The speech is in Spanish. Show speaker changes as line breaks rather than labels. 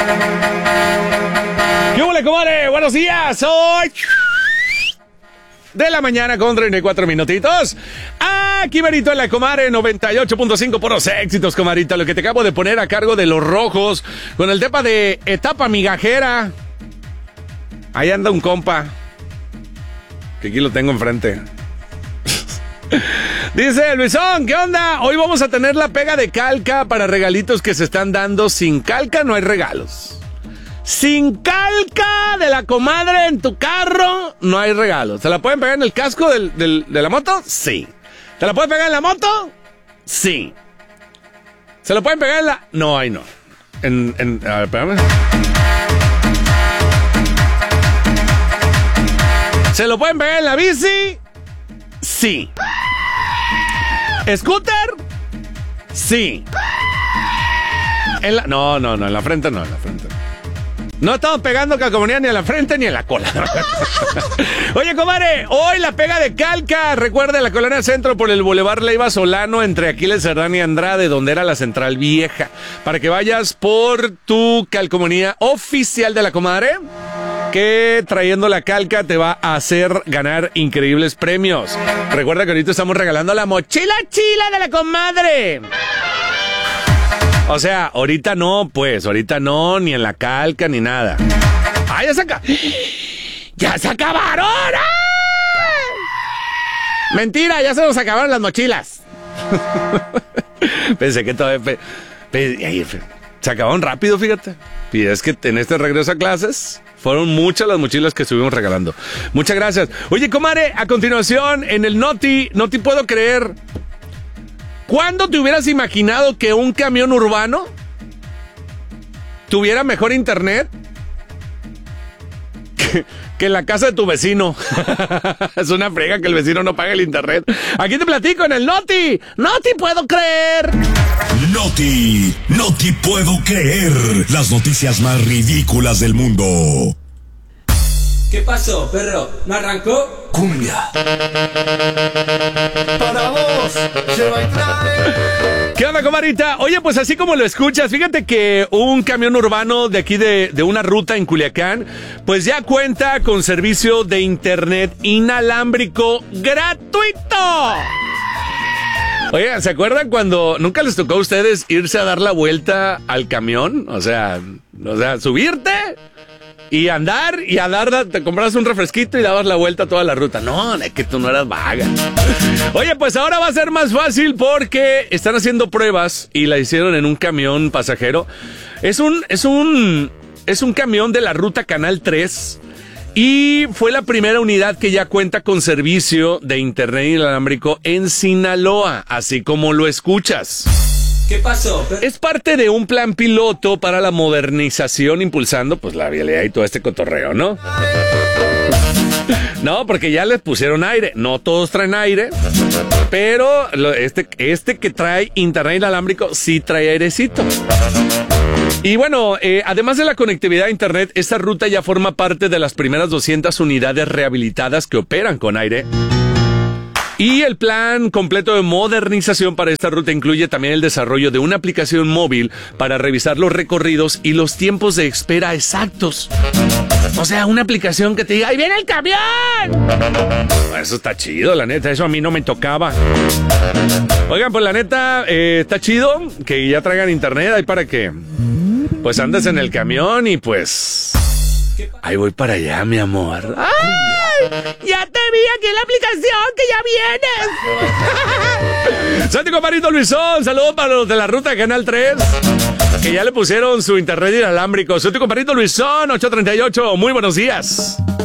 ¿Qué hubo, comadre? Buenos días, hoy de la mañana con 34 minutitos. Aquí Marito en la comadre 98.5 puros éxitos, comadrita. Lo que te acabo de poner a cargo de los rojos con el tema de etapa migajera. Ahí anda un compa que aquí lo tengo enfrente. Dice Luisón, ¿qué onda? Hoy vamos a tener la pega de calca para regalitos que se están dando. Sin calca no hay regalos. Sin calca de la comadre en tu carro no hay regalos. ¿Se la pueden pegar en el casco de la moto? Sí. ¿Se la pueden pegar en la moto? Sí. ¿Se la pueden pegar en la...? No, ahí no. A ver, espérame. ¿Se lo pueden pegar en la bici? Sí. ¿Scooter? Sí. No, en la frente no, en la frente. No estamos pegando calcomanía ni en la frente ni en la cola. Oye, comadre, hoy la pega de calca. Recuerda la Colonia Centro por el Boulevard Leiva Solano entre Aquiles Cerdán y Andrade, donde era la Central Vieja. Para que vayas por tu calcomanía oficial de la comadre, que trayendo la calca te va a hacer ganar increíbles premios. Recuerda que ahorita estamos regalando la mochila chila de la comadre. O sea, ahorita no, ni en la calca, ni nada. ¡Ah, ¡Ya se acabaron! ¡Ay! Mentira, ya se nos acabaron las mochilas. Pensé que todavía... se acabaron rápido, fíjate. Y es que en este regreso a clases fueron muchas las mochilas que estuvimos regalando. Muchas gracias. Oye, comadre, a continuación, en el Noti puedo creer... ¿Cuándo te hubieras imaginado que un camión urbano tuviera mejor internet que la casa de tu vecino? Es una frega que el vecino no pague el internet. Aquí te platico en el Noti puedo creer.
Noti puedo creer. Las noticias más ridículas del mundo.
¿Qué pasó, perro? ¿No arrancó?
Cumbia.
Para vos, lleva y trae.
¿Qué onda, comadrita? Oye, pues así como lo escuchas, fíjate que un camión urbano de aquí de una ruta en Culiacán, pues ya cuenta con servicio de internet inalámbrico gratuito. Oye, ¿se acuerdan cuando nunca les tocó a ustedes irse a dar la vuelta al camión? O sea, subirte y andar y a dar, te compras un refresquito y dabas la vuelta a toda la ruta. No, es que tú no eras vaga. Oye, pues ahora va a ser más fácil porque están haciendo pruebas y la hicieron en un camión pasajero. Es un camión de la ruta Canal 3 y fue la primera unidad que ya cuenta con servicio de internet inalámbrico en Sinaloa, así como lo escuchas.
¿Qué pasó?
Es parte de un plan piloto para la modernización, impulsando pues la vialidad y todo este cotorreo, ¿no? No, porque ya les pusieron aire. No todos traen aire, pero este que trae internet inalámbrico sí trae airecito. Y bueno, además de la conectividad a internet, esta ruta ya forma parte de las primeras 200 unidades rehabilitadas que operan con aire. Y el plan completo de modernización para esta ruta incluye también el desarrollo de una aplicación móvil para revisar los recorridos y los tiempos de espera exactos. O sea, una aplicación que te diga, ¡ahí viene el camión! Eso está chido, la neta, eso a mí no me tocaba. Oigan, pues la neta, está chido que ya traigan internet ahí para que pues andes en el camión y pues... Ahí voy para allá, mi amor. ¡Ay! Ya te vi aquí en la aplicación, que ya vienes. Soy tu compadrito Luisón. Saludos para los de la ruta de Canal 3, que ya le pusieron su internet inalámbrico. Soy tu compadrito Luisón, 838. Muy buenos días.